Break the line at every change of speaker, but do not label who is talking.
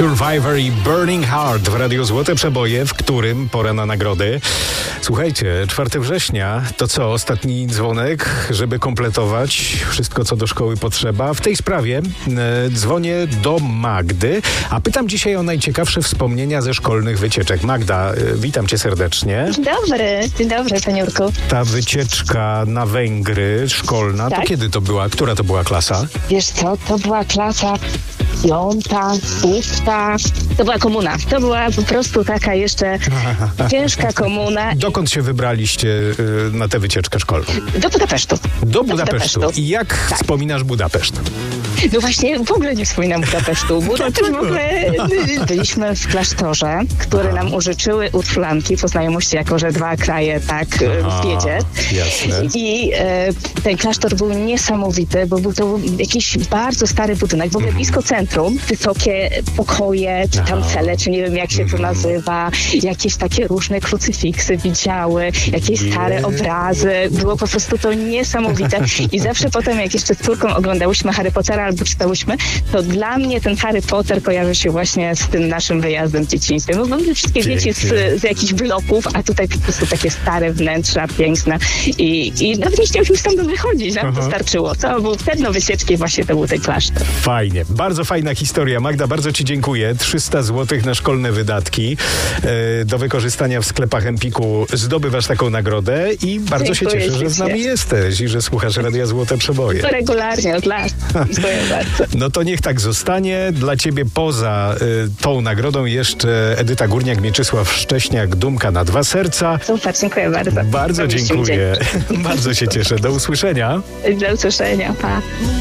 Survivor i Burning Heart w Radiu Złote Przeboje, w którym pora na nagrody. Słuchajcie, 4 września to co? Ostatni dzwonek, żeby kompletować wszystko, co do szkoły potrzeba. W tej sprawie dzwonię do Magdy, a pytam dzisiaj o najciekawsze wspomnienia ze szkolnych wycieczek. Magda, witam cię serdecznie.
Dzień dobry, paniurku.
Ta wycieczka na Węgry szkolna,
Tak?
to kiedy to była? Która to była klasa?
Wiesz co, to była klasa 5., 6. To była komuna. To była po prostu taka jeszcze ciężka komuna.
Dokąd się wybraliście na tę wycieczkę szkolną?
Do Budapesztu.
Do Budapesztu. I jak
Tak.
wspominasz Budapeszt?
No właśnie, w ogóle nie wspominam Budapesztu. Budapeszt w ogóle... Byliśmy w klasztorze, który nam użyczyły Ursulanki po znajomości, jako że 2 kraje tak w biedzie.
Jasne.
I ten klasztor był niesamowity, bo był to jakiś bardzo stary budynek, w ogóle blisko centrum, wysokie pokoje, czy tam cele, czy nie wiem jak się to nazywa, jakieś takie różne krucyfiksy widziały, jakieś stare obrazy, było po prostu to niesamowite i zawsze potem jak jeszcze z córką oglądałyśmy Harry Pottera albo czytałyśmy, to dla mnie ten Harry Potter kojarzy się właśnie z tym naszym wyjazdem w dzieciństwie, bo mamy wszystkie dzieci z jakichś bloków, a tutaj po prostu takie stare wnętrza, piękne i nawet nie chciałyśmy stamtąd wychodzić, nam to starczyło. To był wtedy wycieczki, właśnie to był ten klasztor.
Fajnie, bardzo fajna historia. Magda, bardzo ci dziękuję. 300 zł na szkolne wydatki do wykorzystania w sklepach Empiku. Zdobywasz taką nagrodę i bardzo się cieszę, że z nami jesteś i że słuchasz Radia Złote Przeboje.
To regularnie, od lat. Dziękuję bardzo.
No to niech tak zostanie. Dla ciebie poza tą nagrodą jeszcze Edyta Górniak, Mieczysław Szcześniak, Dumka na 2 serca.
Super, dziękuję bardzo.
Bardzo dziękuję. Bardzo się cieszę. Do usłyszenia.
Do usłyszenia, pa.